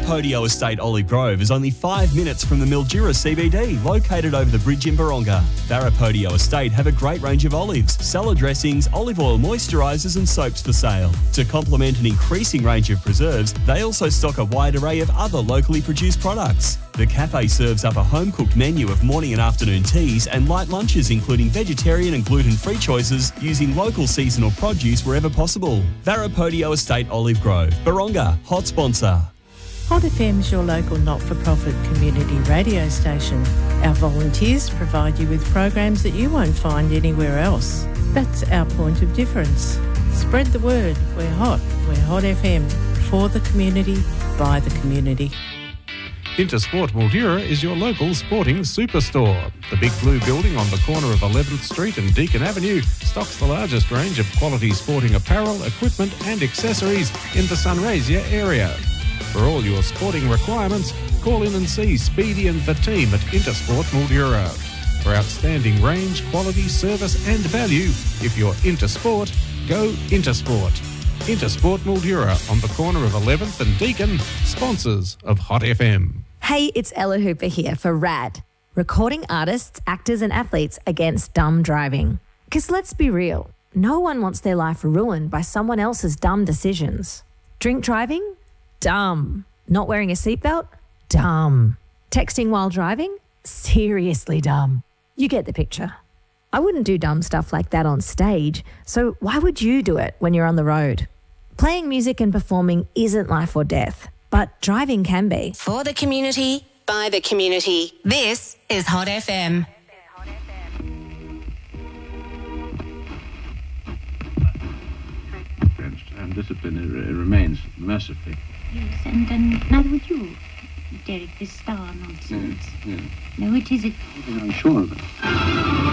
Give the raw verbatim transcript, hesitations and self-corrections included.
Varapodio Estate Olive Grove is only five minutes from the Mildura C B D, located over the bridge in Baronga. Varapodio Estate have a great range of olives, salad dressings, olive oil moisturisers and soaps for sale. To complement an increasing range of preserves, they also stock a wide array of other locally produced products. The cafe serves up a home-cooked menu of morning and afternoon teas and light lunches, including vegetarian and gluten-free choices, using local seasonal produce wherever possible. Varapodio Estate Olive Grove, Baronga, hot sponsor. Hot F M is your local not-for-profit community radio station. Our volunteers provide you with programs that you won't find anywhere else. That's our point of difference. Spread the word. We're hot. We're Hot F M. For the community, by the community. Intersport Mildura is your local sporting superstore. The big blue building on the corner of eleventh Street and Deakin Avenue stocks the largest range of quality sporting apparel, equipment and accessories in the Sunraysia area. For all your sporting requirements, call in and see Speedy and the team at Intersport Mildura. For outstanding range, quality, service and value, if you're into sport, go Intersport. Intersport Mildura on the corner of eleventh and Deakin, sponsors of Hot F M. Hey, it's Ella Hooper here for RAD, recording artists, actors and athletes against dumb driving. Because let's be real, no one wants their life ruined by someone else's dumb decisions. Drink driving? Dumb. Not wearing a seatbelt? Dumb. Texting while driving? Seriously dumb. You get the picture. I wouldn't do dumb stuff like that on stage, so why would you do it when you're on the road? Playing music and performing isn't life or death, but driving can be. For the community, by the community. This is Hot F M. And discipline it remains mercifully. Yes, and um, neither would you, Derek, this star nonsense. Yeah, yeah. No, it isn't. I'm sure of it.